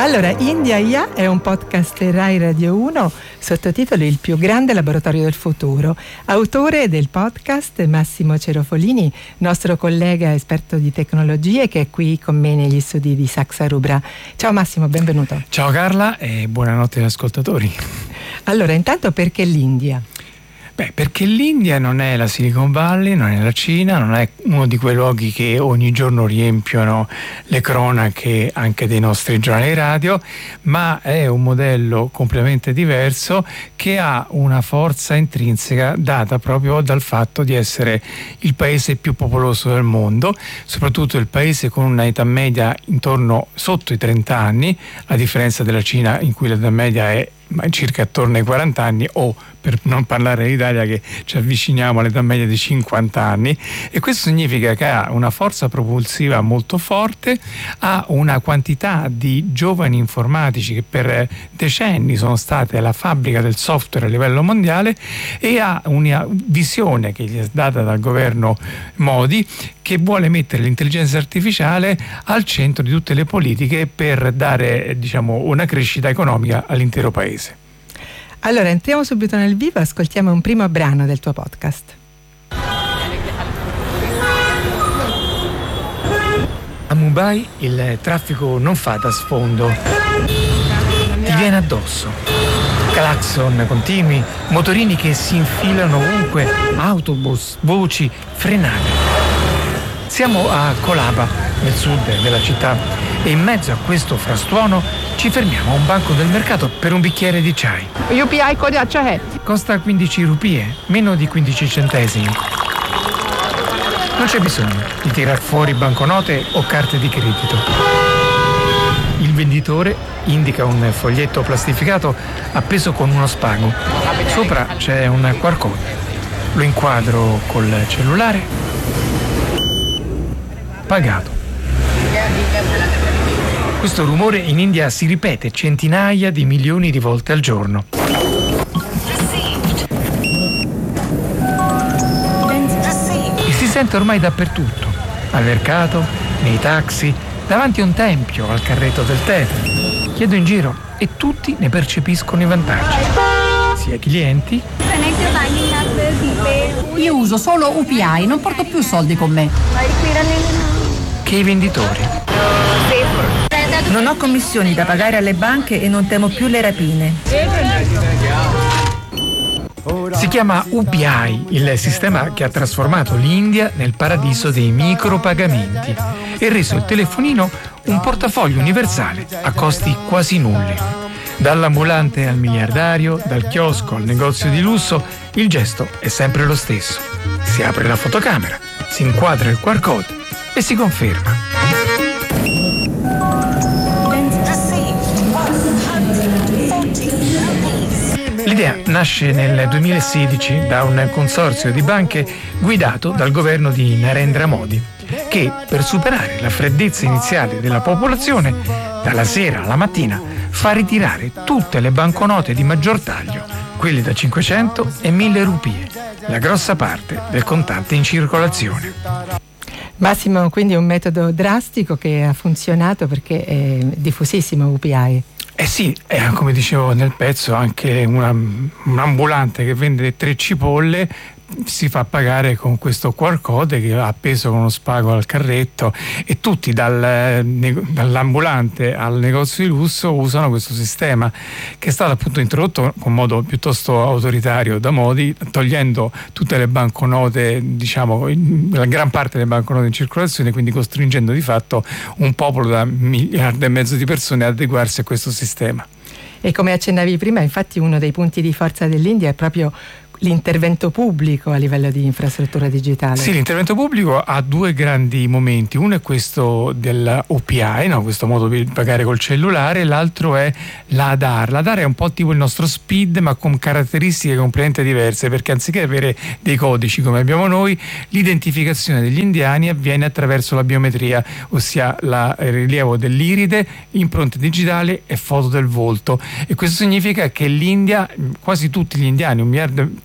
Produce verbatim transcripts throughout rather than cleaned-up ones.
Allora, India I A è un podcast Rai Radio uno, sottotitolo Il più grande laboratorio del futuro. Autore del podcast Massimo Cerofolini, nostro collega esperto di tecnologie che è qui con me negli studi di Saxa Rubra. Ciao Massimo, benvenuto. Ciao Carla e buonanotte agli ascoltatori. Allora, intanto perché l'India? Beh, perché l'India non è la Silicon Valley, non è la Cina, non è uno di quei luoghi che ogni giorno riempiono le cronache anche dei nostri giornali radio, ma è un modello completamente diverso che ha una forza intrinseca data proprio dal fatto di essere il paese più popoloso del mondo, soprattutto il paese con una età media intorno sotto i trenta anni, a differenza della Cina in cui l'età media è circa attorno ai quaranta anni, o per non parlare dell'Italia che ci avviciniamo all'età media di cinquanta anni, e questo significa che ha una forza propulsiva molto forte, ha una quantità di giovani informatici che per decenni sono state la fabbrica del software a livello mondiale, e ha una visione che gli è data dal governo Modi, che vuole mettere l'intelligenza artificiale al centro di tutte le politiche per dare, diciamo, una crescita economica all'intero paese. Allora, entriamo subito nel vivo, ascoltiamo un primo brano del tuo podcast. A Mumbai il traffico non fa da sfondo, ti viene addosso. Clacson continui, motorini che si infilano ovunque, autobus, voci, frenate. Siamo a Colaba, nel sud della città, e in mezzo a questo frastuono ci fermiamo a un banco del mercato per un bicchiere di chai. U P I code accia hai? Costa quindici rupie, meno di quindici centesimi. Non c'è bisogno di tirar fuori banconote o carte di credito. Il venditore indica un foglietto plastificato appeso con uno spago. Sopra c'è un Q R code. Lo inquadro col cellulare. Pagato. Questo rumore in India si ripete centinaia di milioni di volte al giorno. E si sente ormai dappertutto, al mercato, nei taxi, davanti a un tempio, al carretto del tè. Chiedo in giro e tutti ne percepiscono i vantaggi. Sia i clienti. Io uso solo U P I, non porto più soldi con me. Che i venditori. Non ho commissioni da pagare alle banche e non temo più le rapine. Si chiama U P I, il sistema che ha trasformato l'India nel paradiso dei micropagamenti e reso il telefonino un portafoglio universale a costi quasi nulli. Dall'ambulante al miliardario, dal chiosco al negozio di lusso, il gesto è sempre lo stesso. Si apre la fotocamera, si inquadra il Q R code e si conferma. L'idea nasce nel duemilasedici da un consorzio di banche guidato dal governo di Narendra Modi, che per superare la freddezza iniziale della popolazione, dalla sera alla mattina fa ritirare tutte le banconote di maggior taglio, quelle da cinquecento e mille rupie, la grossa parte del contante in circolazione. Massimo, quindi è un metodo drastico che ha funzionato perché è diffusissimo U P I. Eh sì, è, come dicevo nel pezzo, anche una, un ambulante che vende tre cipolle si fa pagare con questo Q R code che ha appeso con uno spago al carretto, e tutti dal, dall'ambulante al negozio di lusso usano questo sistema, che è stato appunto introdotto con modo piuttosto autoritario da Modi, togliendo tutte le banconote, diciamo la gran parte delle banconote in circolazione, quindi costringendo di fatto un popolo da miliardo e mezzo di persone ad adeguarsi a questo sistema. E come accennavi prima, infatti uno dei punti di forza dell'India è proprio l'intervento pubblico a livello di infrastruttura digitale. Sì, l'intervento pubblico ha due grandi momenti. Uno è questo dell'U P I, no? Questo modo di pagare col cellulare, l'altro è l'Aadhaar. L'Aadhaar è un po' tipo il nostro SPID, ma con caratteristiche completamente diverse, perché anziché avere dei codici come abbiamo noi, l'identificazione degli indiani avviene attraverso la biometria, ossia il rilievo dell'iride, impronta digitale e foto del volto. E questo significa che l'India, quasi tutti gli indiani, un miliardo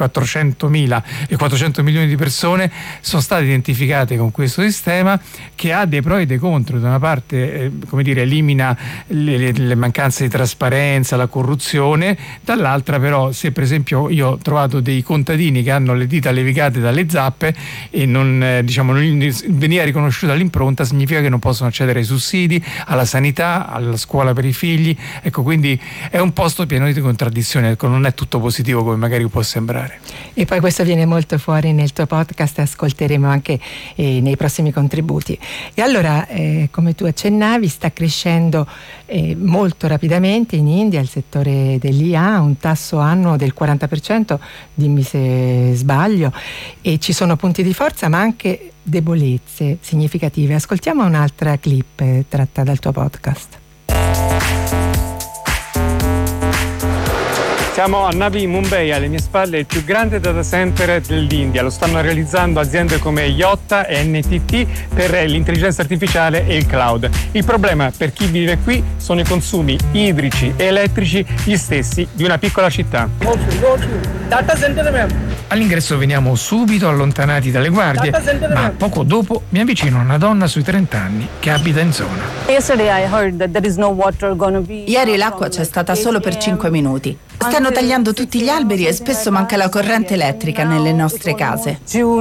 quattrocentomila e quattrocento milioni di persone sono state identificate con questo sistema, che ha dei pro e dei contro. Da una parte eh, come dire, elimina le, le, le mancanze di trasparenza, la corruzione, dall'altra però, se per esempio io ho trovato dei contadini che hanno le dita levigate dalle zappe e non, eh, diciamo, non veniva riconosciuta l'impronta, significa che non possono accedere ai sussidi, alla sanità, alla scuola per i figli. Ecco, quindi è un posto pieno di contraddizioni, ecco, non è tutto positivo come magari può sembrare. E poi questo viene molto fuori nel tuo podcast, ascolteremo anche eh, nei prossimi contributi. E allora, eh, come tu accennavi, sta crescendo eh, molto rapidamente in India il settore dell'I A, un tasso annuo del quaranta per cento, dimmi se sbaglio, e ci sono punti di forza ma anche debolezze significative. Ascoltiamo un'altra clip eh, tratta dal tuo podcast. Siamo a Navi Mumbai, alle mie spalle il più grande data center dell'India. Lo stanno realizzando aziende come Yotta e N T T per l'intelligenza artificiale e il cloud. Il problema per chi vive qui sono i consumi idrici e elettrici gli stessi di una piccola città. All'ingresso veniamo subito allontanati dalle guardie, ma poco dopo mi avvicino a una donna sui trenta anni che abita in zona. Ieri l'acqua c'è stata solo per cinque minuti. Stanno tagliando tutti gli alberi e spesso manca la corrente elettrica nelle nostre case.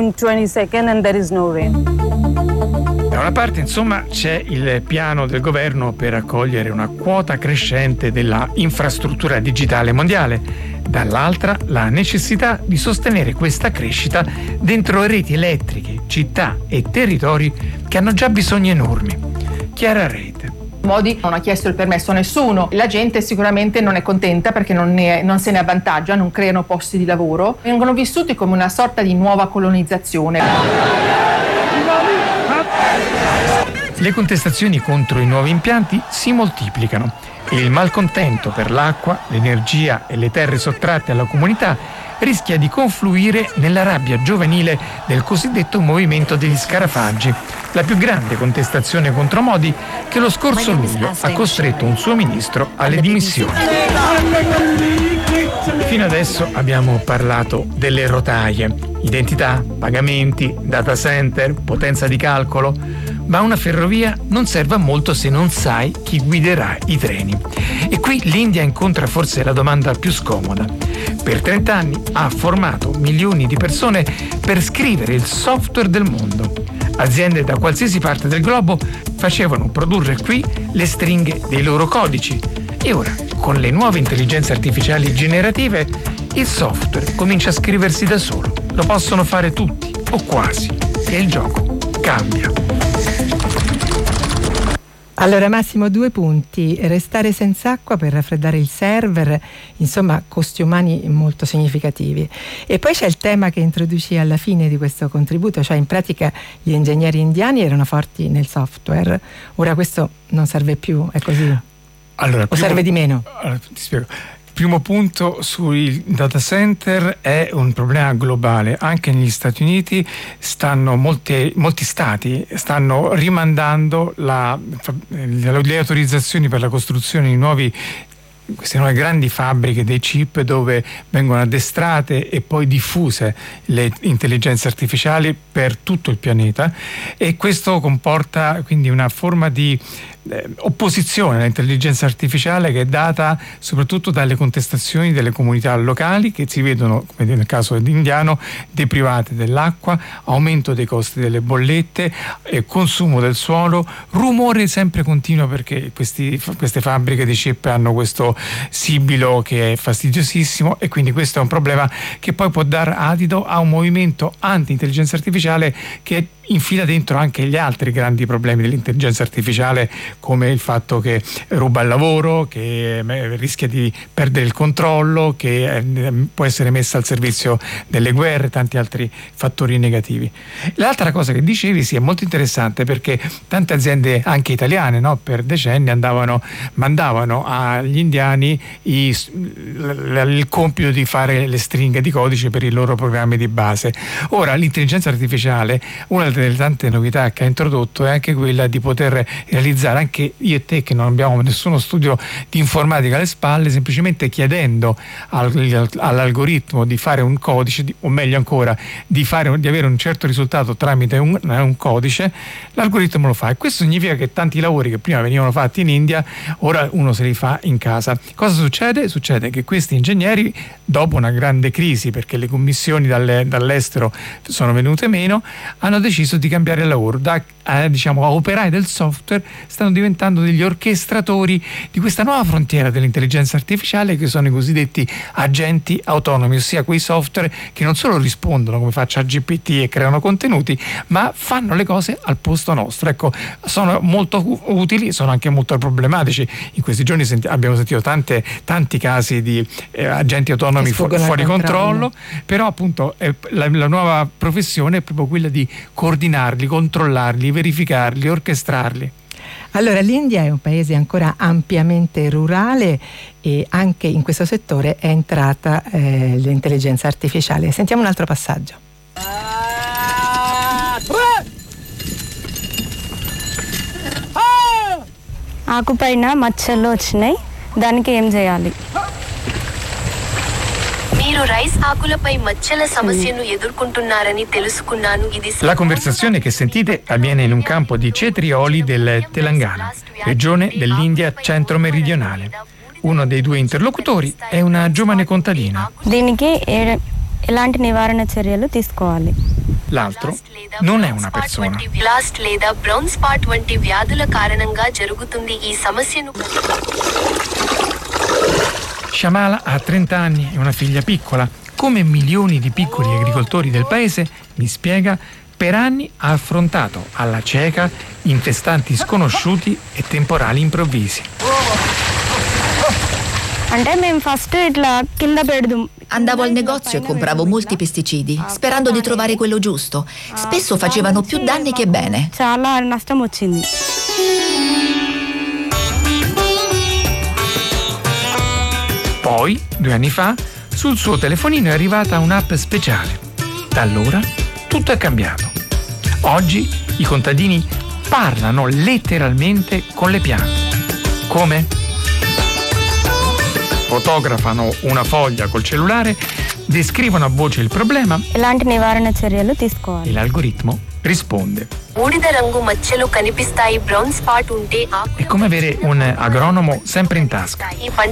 Da una parte, insomma, c'è il piano del governo per accogliere una quota crescente della infrastruttura digitale mondiale, dall'altra la necessità di sostenere questa crescita dentro reti elettriche, città e territori che hanno già bisogni enormi. Chiara Reid. Modi non ha chiesto il permesso a nessuno, la gente sicuramente non è contenta perché non, ne, non se ne avvantaggia, non creano posti di lavoro, vengono vissuti come una sorta di nuova colonizzazione. Le contestazioni contro i nuovi impianti si moltiplicano e il malcontento per l'acqua, l'energia e le terre sottratte alla comunità rischia di confluire nella rabbia giovanile del cosiddetto movimento degli scarafaggi, la più grande contestazione contro Modi che lo scorso luglio ha costretto un suo ministro alle dimissioni. Fino adesso abbiamo parlato delle rotaie, identità, pagamenti, data center, potenza di calcolo, ma una ferrovia non serve a molto se non sai chi guiderà i treni. E qui l'India incontra forse la domanda più scomoda. Per trenta anni ha formato milioni di persone per scrivere il software del mondo. Aziende da qualsiasi parte del globo facevano produrre qui le stringhe dei loro codici. E ora, con le nuove intelligenze artificiali generative, il software comincia a scriversi da solo. Lo possono fare tutti, o quasi, e il gioco cambia. Allora Massimo, due punti: restare senza acqua per raffreddare il server, insomma costi umani molto significativi. E poi c'è il tema che introduci alla fine di questo contributo, cioè in pratica gli ingegneri indiani erano forti nel software, ora questo non serve più, è così? Allora, o primo, serve di meno? Allora, ti spiego. Primo punto sui data center è un problema globale. Anche negli Stati Uniti stanno molti, molti stati stanno rimandando la, le autorizzazioni per la costruzione di nuovi queste nuove grandi fabbriche dei chip dove vengono addestrate e poi diffuse le intelligenze artificiali per tutto il pianeta, e questo comporta quindi una forma di eh, opposizione all'intelligenza artificiale che è data soprattutto dalle contestazioni delle comunità locali che si vedono, come nel caso indiano, deprivate dell'acqua, aumento dei costi delle bollette, eh, consumo del suolo, rumore sempre continuo perché questi, queste fabbriche di chip hanno questo sibilo che è fastidiosissimo, e quindi questo è un problema che poi può dar adito a un movimento anti-intelligenza artificiale che infila dentro anche gli altri grandi problemi dell'intelligenza artificiale, come il fatto che ruba il lavoro, che rischia di perdere il controllo, che può essere messa al servizio delle guerre, tanti altri fattori negativi. L'altra cosa che dicevi sì è molto interessante, perché tante aziende anche italiane, no, per decenni andavano mandavano agli indiani i, il compito di fare le stringhe di codice per i loro programmi di base. Ora l'intelligenza artificiale, una delle delle tante novità che ha introdotto è anche quella di poter realizzare, anche io e te che non abbiamo nessuno studio di informatica alle spalle, semplicemente chiedendo al, all'algoritmo di fare un codice, o meglio ancora di, fare, di avere un certo risultato tramite un, un codice, l'algoritmo lo fa, e questo significa che tanti lavori che prima venivano fatti in India ora uno se li fa in casa. Cosa succede? Succede che questi ingegneri, dopo una grande crisi perché le commissioni dalle, dall'estero sono venute meno, hanno deciso di cambiare lavoro. Da eh, diciamo a operai del software stanno diventando degli orchestratori di questa nuova frontiera dell'intelligenza artificiale, che sono i cosiddetti agenti autonomi, ossia quei software che non solo rispondono come fa ChatGPT e creano contenuti, ma fanno le cose al posto nostro. Ecco, sono molto utili, sono anche molto problematici. In questi giorni senti, abbiamo sentito tante, tanti casi di eh, agenti autonomi fu- fuori controllo, però appunto eh, la, la nuova professione è proprio quella di coordinarli, controllarli, verificarli, orchestrarli. Allora, l'India è un paese ancora ampiamente rurale e anche in questo settore è entrata eh, l'intelligenza artificiale. Sentiamo un altro passaggio. ఆకుపైన మచ్చలు వచ్చినాయి, దానికి ఏం చేయాలి? La conversazione che sentite avviene in un campo di cetrioli del Telangana, regione dell'India centro-meridionale. Uno dei due interlocutori è una giovane contadina. దీనికి ఎలాంటి నివారణ చర్యలు తీసుకోవాలి? L'altro non è una persona. Shamala ha trenta anni e una figlia piccola. Come milioni di piccoli agricoltori del paese, mi spiega, per anni ha affrontato alla cieca infestanti sconosciuti e temporali improvvisi. Andavo al negozio e compravo molti pesticidi, sperando di trovare quello giusto. Spesso facevano più danni che bene. Poi, due anni fa, sul suo telefonino è arrivata un'app speciale. Da allora tutto è cambiato. Oggi i contadini parlano letteralmente con le piante. Come? Fotografano una foglia col cellulare, descrivono a voce il problema e l'algoritmo risponde. È come avere un agronomo sempre in tasca.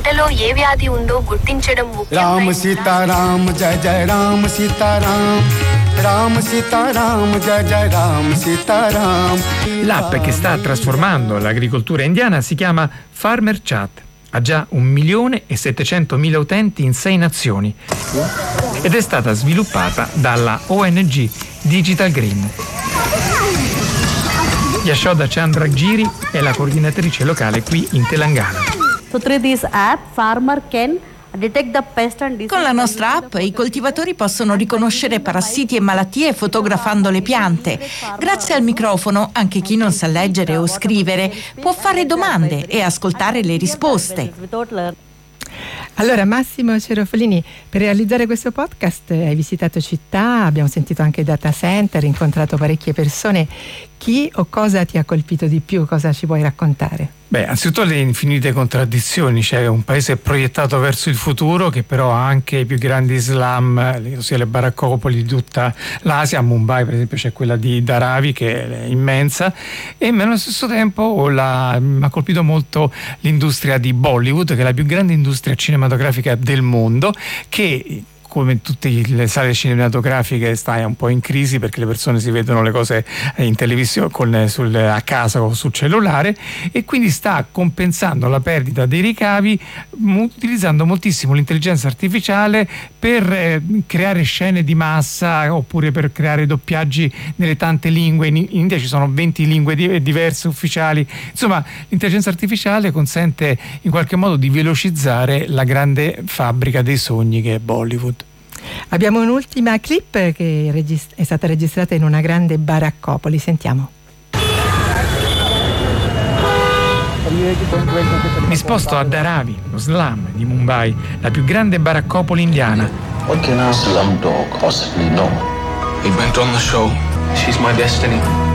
Ram Sita Ram Jai Jai Ram Sita Ram Ram Sita Ram Jai Jai Ram Sita Ram. L'app che sta trasformando l'agricoltura indiana si chiama Farmer Chat. Ha già un milione e settecentomila utenti in sei nazioni ed è stata sviluppata dalla O N G Digital Green. Yashoda Chandragiri è la coordinatrice locale qui in Telangana. So through this app, farmer can Con la nostra app i coltivatori possono riconoscere parassiti e malattie fotografando le piante. Grazie al microfono anche chi non sa leggere o scrivere può fare domande e ascoltare le risposte. Allora Massimo Cerofolini, per realizzare questo podcast hai visitato città, abbiamo sentito anche data center, incontrato parecchie persone. Chi o cosa ti ha colpito di più? Cosa ci puoi raccontare? Beh, anzitutto le infinite contraddizioni. C'è un paese proiettato verso il futuro che però ha anche i più grandi slum, ossia le baraccopoli di tutta l'Asia. A Mumbai per esempio c'è quella di Dharavi che è immensa, e allo stesso tempo la, mi ha colpito molto l'industria di Bollywood, che è la più grande industria cinematografica del mondo, che come tutte le sale cinematografiche sta un po' in crisi perché le persone si vedono le cose in televisione con, sul, a casa o sul cellulare, e quindi sta compensando la perdita dei ricavi utilizzando moltissimo l'intelligenza artificiale per eh, creare scene di massa oppure per creare doppiaggi nelle tante lingue. In India ci sono venti lingue di, diverse ufficiali. Insomma, l'intelligenza artificiale consente in qualche modo di velocizzare la grande fabbrica dei sogni che è Bollywood. Abbiamo un'ultima clip che regist- è stata registrata in una grande baraccopoli, sentiamo. Mi sposto a Dharavi, lo slum di Mumbai, la più grande baraccopoli indiana. What can a slum dog possibly know? He went on the show. She's my destiny.